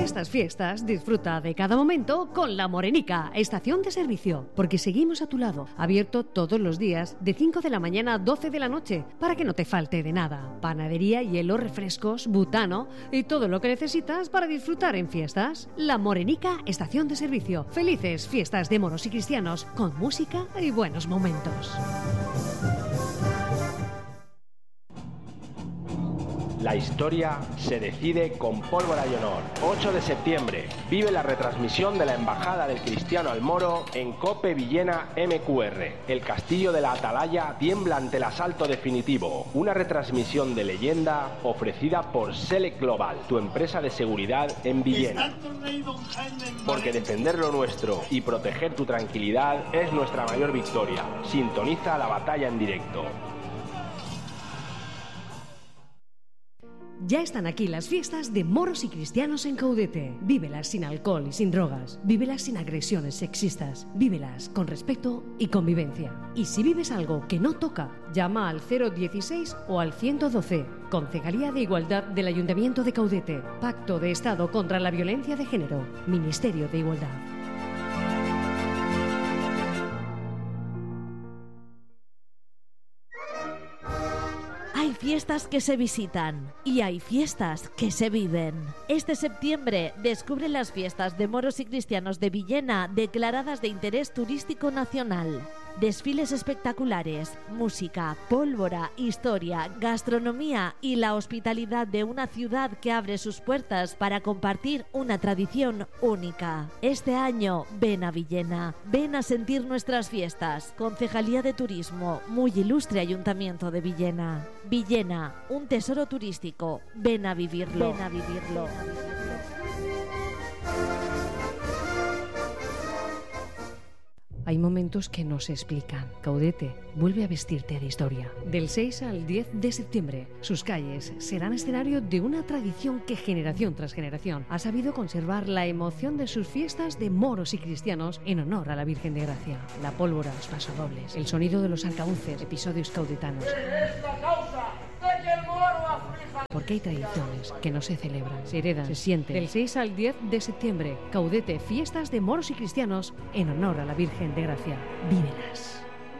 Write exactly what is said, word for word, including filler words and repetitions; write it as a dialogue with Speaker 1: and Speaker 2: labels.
Speaker 1: estas fiestas disfruta de cada momento con La Morenica, estación de servicio, porque seguimos a tu lado, abierto todos los días de cinco de la mañana a doce de la noche, para que no te falte de nada. Panadería, hielo, refrescos, butano y todo lo que necesitas para disfrutar en fiestas. La Morenica, estación de servicio. Felices fiestas de moros y cristianos con música y buenos momentos.
Speaker 2: La historia se decide con pólvora y honor. ocho de septiembre. Vive la retransmisión de la Embajada del Cristiano al Moro en COPE Villena M Q R. El castillo de la Atalaya tiembla ante el asalto definitivo. Una retransmisión de leyenda ofrecida por Select Global, tu empresa de seguridad en Villena. Porque defender lo nuestro y proteger tu tranquilidad es nuestra mayor victoria. Sintoniza la batalla en directo.
Speaker 1: Ya están aquí las fiestas de moros y cristianos en Caudete. Vívelas sin alcohol y sin drogas. Vívelas sin agresiones sexistas. Vívelas con respeto y convivencia. Y si vives algo que no toca, llama al cero dieciséis o al ciento doce. Concejalía de Igualdad del Ayuntamiento de Caudete. Pacto de Estado contra la Violencia de Género. Ministerio de Igualdad.
Speaker 3: Hay fiestas que se visitan y hay fiestas que se viven. Este septiembre descubre las fiestas de moros y cristianos de Villena declaradas de interés turístico nacional. Desfiles espectaculares, música, pólvora, historia, gastronomía y la hospitalidad de una ciudad que abre sus puertas para compartir una tradición única. Este año ven a Villena, ven a sentir nuestras fiestas. Concejalía de Turismo, muy ilustre Ayuntamiento de Villena. Villena, un tesoro turístico. Ven a vivirlo. Ven a vivirlo.
Speaker 1: Hay momentos que no se explican. Caudete vuelve a vestirte de historia. Del seis al diez de septiembre, sus calles serán escenario de una tradición que generación tras generación ha sabido conservar la emoción de sus fiestas de moros y cristianos en honor a la Virgen de Gracia. La pólvora, los pasodobles, el sonido de los arcabuces, episodios caudetanos. Porque hay tradiciones que no se celebran, se heredan, se sienten. Del seis al diez de septiembre, Caudete, fiestas de moros y cristianos en honor a la Virgen de Gracia. Vívelas.